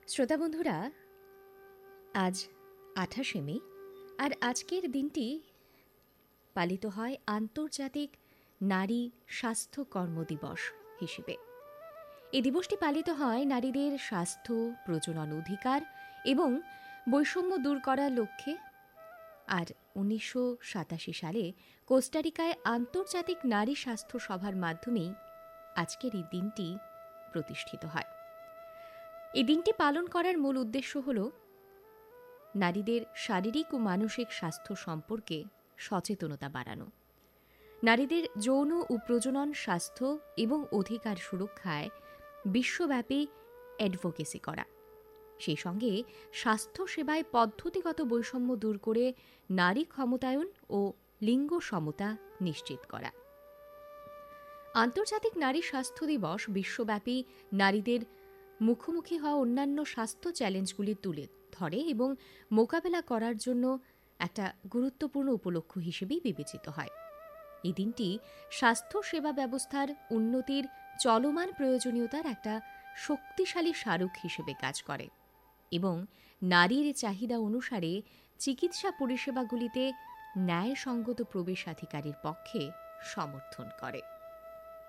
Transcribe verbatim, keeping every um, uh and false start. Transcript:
শ্রোতা বন্ধুরা, আজ আঠাশে মে, আর আজকের দিনটি পালিত হয় আন্তর্জাতিক নারী স্বাস্থ্য কর্মদিবস হিসেবে। এই দিবসটি পালিত হয় নারীদের স্বাস্থ্য, প্রজনন অধিকার এবং বৈষম্য দূর করার লক্ষ্যে। আর উনিশশো সাতাশি সালে কোস্টারিকায় আন্তর্জাতিক নারী স্বাস্থ্য সভার মাধ্যমেই আজকের এই দিনটি প্রতিষ্ঠিত হয়। এই দিনটি পালন করার মূল উদ্দেশ্য হল নারীদের শারীরিক ও মানসিক স্বাস্থ্য সম্পর্কে সচেতনতা বাড়ানো, নারীদের যৌন ও প্রজনন স্বাস্থ্য এবং অধিকার সুরক্ষায় বিশ্বব্যাপী অ্যাডভোকেসি করা, সেই সঙ্গে স্বাস্থ্য সেবায় পদ্ধতিগত বৈষম্য দূর করে নারী ক্ষমতায়ন ও লিঙ্গ সমতা নিশ্চিত করা। আন্তর্জাতিক নারী স্বাস্থ্য দিবস বিশ্বব্যাপী নারীদের মুখোমুখি হওয়া অন্যান্য স্বাস্থ্য চ্যালেঞ্জগুলি তুলে ধরে এবং মোকাবেলা করার জন্য একটা গুরুত্বপূর্ণ উপলক্ষ হিসেবেই বিবেচিত হয়। এই দিনটি স্বাস্থ্য সেবা ব্যবস্থার উন্নতির চলমান প্রয়োজনীয়তার একটা শক্তিশালী স্মারক হিসেবে কাজ করে এবং নারীর চাহিদা অনুসারে চিকিৎসা পরিষেবাগুলিতে ন্যায়সঙ্গত প্রবেশাধিকারের পক্ষে সমর্থন করে।